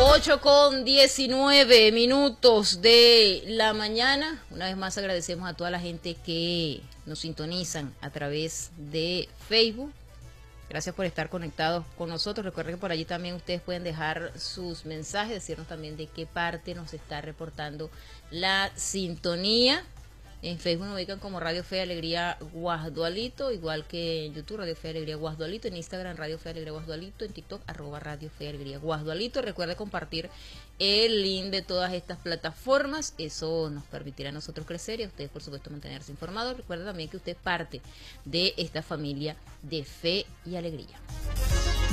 8:19 de la mañana. Una vez más agradecemos a toda la gente que nos sintonizan a través de Facebook. Gracias por estar conectados con nosotros. Recuerden que por allí también ustedes pueden dejar sus mensajes, decirnos también de qué parte nos está reportando la sintonía. En Facebook nos ubican como Radio Fe y Alegría Guasdualito, igual que en YouTube Radio Fe y Alegría Guasdualito, en Instagram Radio Fe y Alegría Guasdualito, en TikTok @Radio Fe y Alegría Guasdualito. Recuerde compartir el link de todas estas plataformas, eso nos permitirá a nosotros crecer y a ustedes por supuesto mantenerse informados. Recuerda también que usted es parte de esta familia de Fe y Alegría.